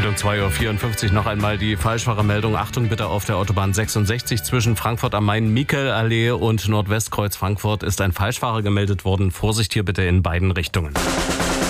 Und um 2:54 Uhr noch einmal die Falschfahrermeldung. Achtung bitte auf der Autobahn 66 zwischen Frankfurt am Main, Michelallee und Nordwestkreuz Frankfurt ist ein Falschfahrer gemeldet worden. Vorsicht hier bitte in beiden Richtungen.